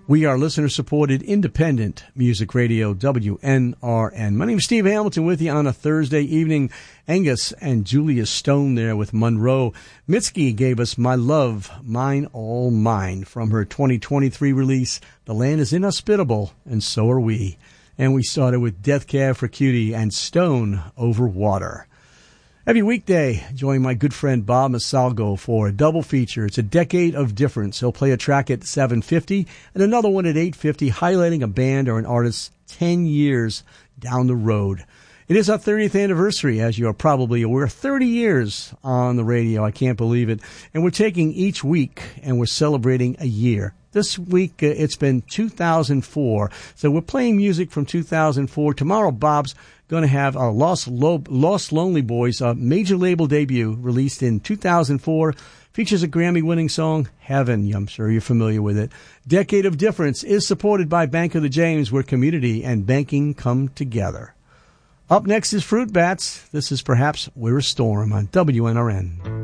We are listener-supported independent music radio, WNRN. My name is Steve Hamilton with you on a Thursday evening. Angus and Julia Stone there with Monroe. Mitski gave us My Love, Mine, All Mine from her 2023 release, The Land is Inhospitable, and So Are We. And we started with Death Cab for Cutie and Stone Over Water. Every weekday, join my good friend Bob Masalgo for a double feature. It's a decade of difference. He'll play a track at 7:50 and another one at 8:50, highlighting a band or an artist 10 years down the road. It is our 30th anniversary, as you are probably aware. 30 years on the radio. I can't believe it. And we're taking each week and we're celebrating a year. This week, it's been 2004. So we're playing music from 2004. Tomorrow, Bob's going to have our Lost Lonely Boys major label debut released in 2004. Features a Grammy-winning song, Heaven. I'm sure you're familiar with it. Decade of Difference is supported by Bank of the James, where community and banking come together. Up next is Fruit Bats. This is Perhaps We're a Storm on WNRN.